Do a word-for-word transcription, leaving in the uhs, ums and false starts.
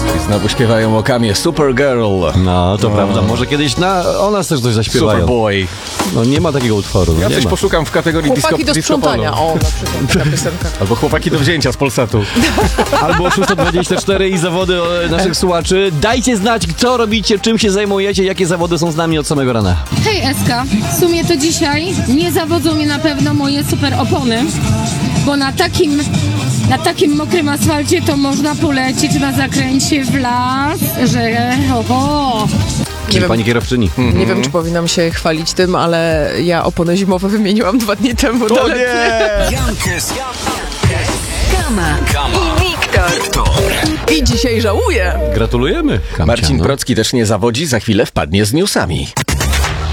I znowu śpiewają o Kamie Supergirl. No, to no. prawda. Może kiedyś na, o nas też coś zaśpiewają. Superboy. No nie ma takiego utworu. No, ja coś ma. poszukam w kategorii disco. Chłopaki do sprzątania. O, na przykład ta piosenka. Albo chłopaki do wzięcia z Polsatu. Albo szósta dwadzieścia cztery i zawody naszych słuchaczy. Dajcie znać, co robicie, czym się zajmujecie, jakie zawody są z nami od samego rana. Hej Eska, w sumie to dzisiaj nie zawodzą mnie na pewno moje super opony, bo na takim, na takim mokrym asfalcie to można polecieć na zakręcie w las, że oho. Czyli pani kierowczyni. Mm-hmm. Nie wiem, czy powinnam się chwalić tym, ale ja opony zimowe wymieniłam dwa dni temu. O nie! Jankes, Kama, Kama i Wiktor. I dzisiaj żałuję. Gratulujemy. Kamcia, Marcin no. Procki też nie zawodzi, za chwilę wpadnie z newsami.